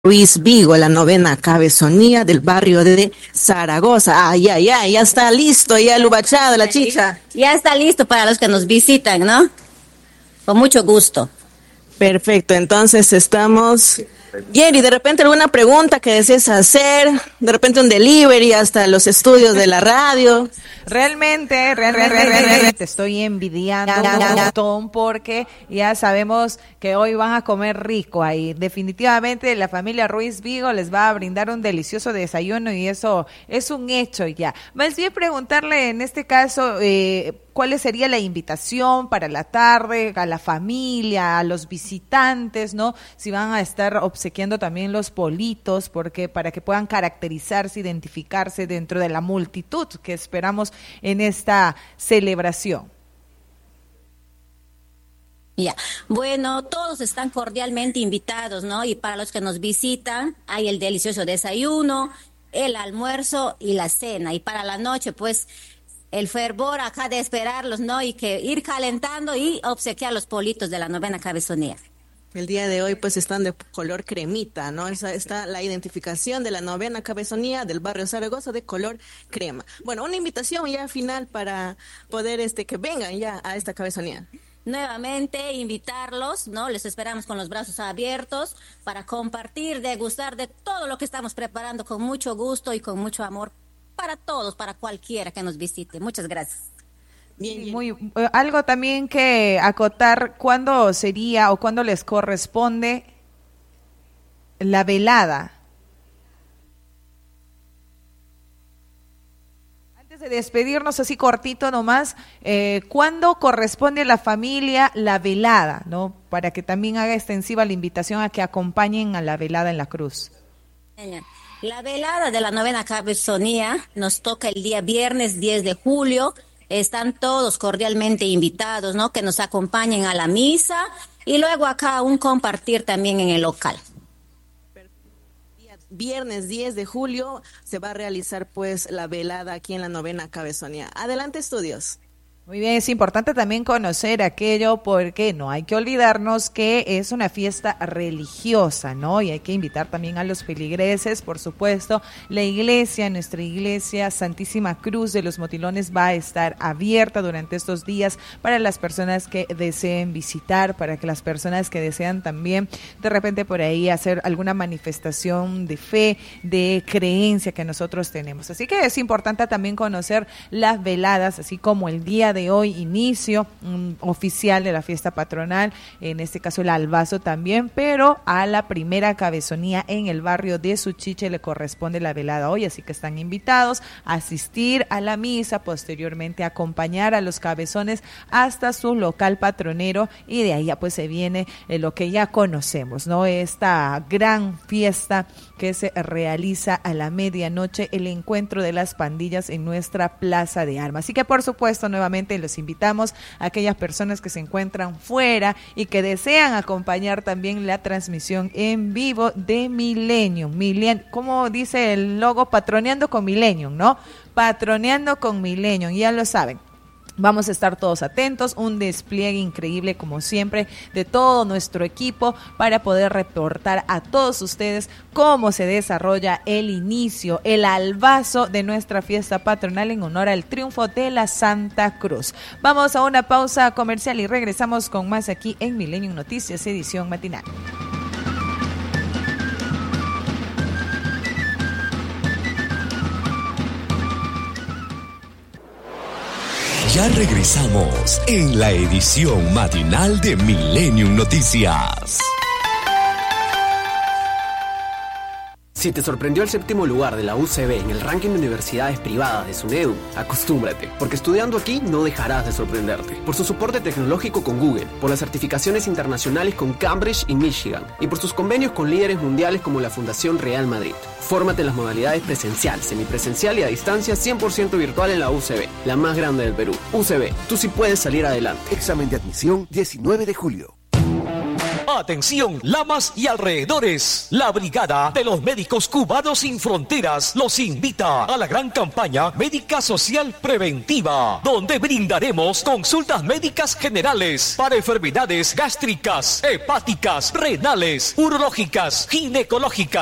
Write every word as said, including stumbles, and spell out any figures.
Ruiz Vigo, la novena cabezonía del barrio de Zaragoza. Ay, ay, ay, ya está listo, ya el ubachado, la chicha. Ya está listo para los que nos visitan, ¿no? Con mucho gusto. Perfecto, entonces estamos... Jerry, de repente alguna pregunta que desees hacer, de repente un delivery hasta los estudios de la radio. Realmente, realmente, realmente estoy envidiando un montón porque ya sabemos que hoy van a comer rico ahí. Definitivamente la familia Ruiz Vigo les va a brindar un delicioso desayuno y eso es un hecho ya. Más bien preguntarle en este caso, eh, ¿cuál sería la invitación para la tarde a la familia, a los visitantes, ¿no? Si van a estar obsequiando también los politos, porque para que puedan caracterizarse, identificarse dentro de la multitud que esperamos en esta celebración. Ya, bueno, todos están cordialmente invitados, ¿no? Y para los que nos visitan, hay el delicioso desayuno, el almuerzo y la cena. Y para la noche, pues, el fervor acá de esperarlos, ¿no? Y que ir calentando y obsequiar los politos de la novena cabezonía. El día de hoy pues están de color cremita, ¿no? Esa está la identificación de la novena cabezonía del barrio Zaragoza de color crema. Bueno, una invitación ya final para poder este que vengan ya a esta cabezonía. Nuevamente invitarlos, ¿no? Les esperamos con los brazos abiertos para compartir, degustar de todo lo que estamos preparando con mucho gusto y con mucho amor para todos, para cualquiera que nos visite. Muchas gracias. Bien, bien. Muy, eh, algo también que acotar, ¿cuándo sería o cuándo les corresponde la velada? Antes de despedirnos así cortito nomás, eh, ¿cuándo corresponde a la familia la velada, ¿no? Para que también haga extensiva la invitación a que acompañen a la velada en la cruz. La velada de la novena cabezonía nos toca el día viernes diez de julio. Están todos cordialmente invitados, ¿no? Que nos acompañen a la misa y luego acá un compartir también en el local. Viernes diez de julio se va a realizar pues la velada aquí en la novena cabezonía. Adelante, estudios. Muy bien, es importante también conocer aquello porque no hay que olvidarnos que es una fiesta religiosa, ¿no? Y hay que invitar también a los feligreses, por supuesto. La iglesia, nuestra iglesia Santísima Cruz de los Motilones va a estar abierta durante estos días para las personas que deseen visitar, para que las personas que desean también de repente por ahí hacer alguna manifestación de fe, de creencia que nosotros tenemos. Así que es importante también conocer las veladas, así como el día de hoy inicio um, oficial de la fiesta patronal, en este caso el albazo también, pero a la primera cabezonía en el barrio de Suchiche le corresponde la velada hoy, así que están invitados a asistir a la misa, posteriormente a acompañar a los cabezones hasta su local patronero y de ahí ya pues se viene eh, lo que ya conocemos, ¿no? Esta gran fiesta que se realiza a la medianoche, el encuentro de las pandillas en nuestra Plaza de Armas. Así que por supuesto nuevamente los invitamos a aquellas personas que se encuentran fuera y que desean acompañar también la transmisión en vivo de Millennium. Millennium, como dice el logo, patroneando con Millennium, ¿no? Patroneando con Millennium, ya lo saben. Vamos a estar todos atentos, un despliegue increíble como siempre de todo nuestro equipo para poder reportar a todos ustedes cómo se desarrolla el inicio, el albazo de nuestra fiesta patronal en honor al triunfo de la Santa Cruz. Vamos a una pausa comercial y regresamos con más aquí en Millennium Noticias, edición matinal. Ya regresamos en la edición matinal de Millennium Noticias. Si te sorprendió el séptimo lugar de la U C B en el ranking de universidades privadas de SUNEDU, acostúmbrate, porque estudiando aquí no dejarás de sorprenderte. Por su soporte tecnológico con Google, por las certificaciones internacionales con Cambridge y Michigan, y por sus convenios con líderes mundiales como la Fundación Real Madrid. Fórmate en las modalidades presencial, semipresencial y a distancia cien por ciento virtual en la U C B, la más grande del Perú. U C B, tú sí puedes salir adelante. Examen de admisión diecinueve de julio. Atención, Lamas y alrededores. La Brigada de los Médicos Cubanos Sin Fronteras los invita a la gran campaña Médica Social Preventiva, donde brindaremos consultas médicas generales para enfermedades gástricas, hepáticas, renales, urológicas, ginecológicas,